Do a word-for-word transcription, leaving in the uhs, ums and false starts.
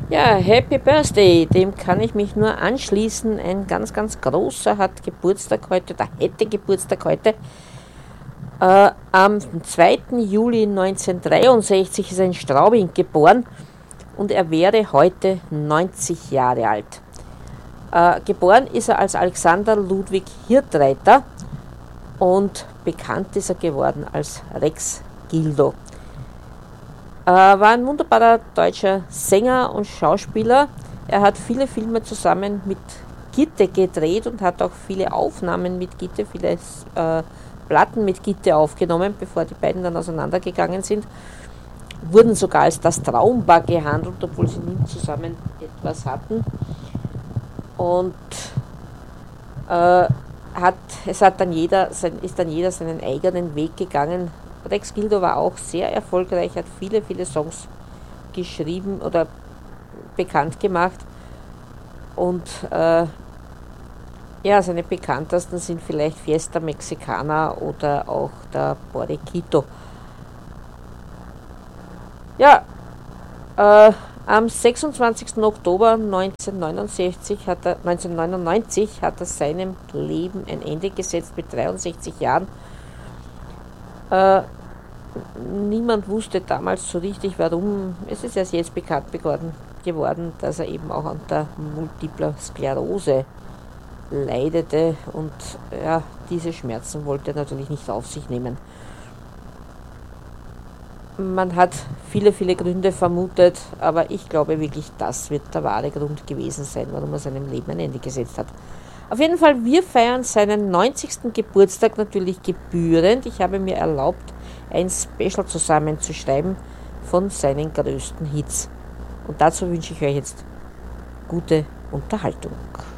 Ja, Happy Birthday, dem kann ich mich nur anschließen. Ein ganz, ganz großer hat Geburtstag heute, der hätte Geburtstag heute. Äh, am zweiten Juli neunzehnhundertdreiundsechzig ist er in Straubing geboren und er wäre heute neunzig Jahre alt. Äh, geboren ist er als Alexander Ludwig Hirtreiter und bekannt ist er geworden als Rex Gildo. Äh, war ein wunderbarer deutscher Sänger und Schauspieler. Er hat viele Filme zusammen mit Gitte gedreht und hat auch viele Aufnahmen mit Gitte, viele äh, Platten mit Gitte aufgenommen, bevor die beiden dann auseinandergegangen sind. Wurden sogar als das Traumpaar gehandelt, obwohl sie nie zusammen etwas hatten. Und äh, hat, es hat dann jeder, ist dann jeder seinen eigenen Weg gegangen. Rex Gildo war auch sehr erfolgreich, hat viele, viele Songs geschrieben oder bekannt gemacht. Und äh, ja, seine bekanntesten sind vielleicht Fiesta Mexicana oder auch der Borriquito. Ja, äh, am sechsundzwanzigsten Oktober neunzehnhundertneunundsechzig hat er, neunzehnhundertneunundneunzig hat er seinem Leben ein Ende gesetzt mit dreiundsechzig Jahren. Äh, niemand wusste damals so richtig, warum. Es ist erst jetzt bekannt geworden, dass er eben auch unter multipler Sklerose leidete und ja, diese Schmerzen wollte er natürlich nicht auf sich nehmen. Man hat viele, viele Gründe vermutet, aber ich glaube wirklich, das wird der wahre Grund gewesen sein, warum er seinem Leben ein Ende gesetzt hat. Auf jeden Fall, wir feiern seinen neunzigsten Geburtstag natürlich gebührend. Ich habe mir erlaubt, ein Special zusammenzuschreiben von seinen größten Hits. Und dazu wünsche ich euch jetzt gute Unterhaltung.